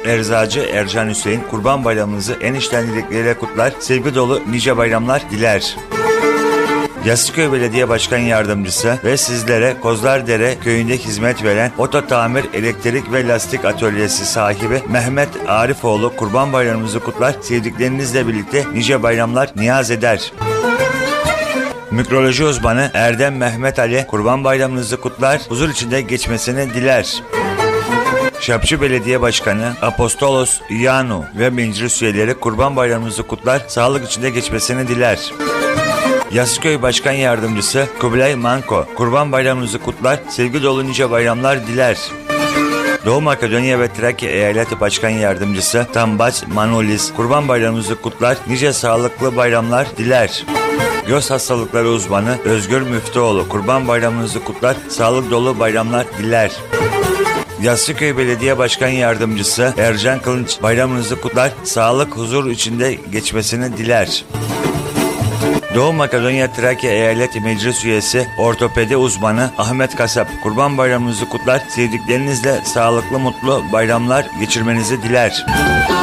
Eczacı Ercan Hüseyin Kurban Bayramınızı en içten dilekleriyle kutlar, sevgi dolu nice bayramlar diler. Yassıköy Belediye Başkan Yardımcısı ve sizlere Kozlardere köyünde hizmet veren Oto Tamir Elektrik ve Lastik Atölyesi sahibi Mehmet Arifoğlu Kurban Bayramınızı kutlar, sevdiklerinizle birlikte nice bayramlar niyaz eder. Mikroloji uzmanı Erdem Mehmet Ali Kurban Bayramınızı kutlar, huzur içinde geçmesini diler. Şapçı Belediye Başkanı Apostolos Ianu ve meclis üyeleri Kurban Bayramınızı kutlar, sağlık içinde geçmesini diler. Yassıköy Başkan Yardımcısı Kubilay Manko Kurban Bayramınızı kutlar, sevgi dolu nice bayramlar diler. Doğu Makedonya ve Trakya Eyaleti Başkan Yardımcısı Tambaç Manolis Kurban Bayramınızı kutlar, nice sağlıklı bayramlar diler. Göz hastalıkları uzmanı Özgür Müftüoğlu Kurban Bayramınızı kutlar, sağlık dolu bayramlar diler. Yassıköy Belediye Başkan Yardımcısı Ercan Kılınç bayramınızı kutlar, sağlık huzur içinde geçmesini diler. Doğu Makedonya Trakya Eyalet Meclis Üyesi Ortopedi Uzmanı Ahmet Kasap Kurban Bayramınızı kutlar, sevdiklerinizle sağlıklı mutlu bayramlar geçirmenizi diler.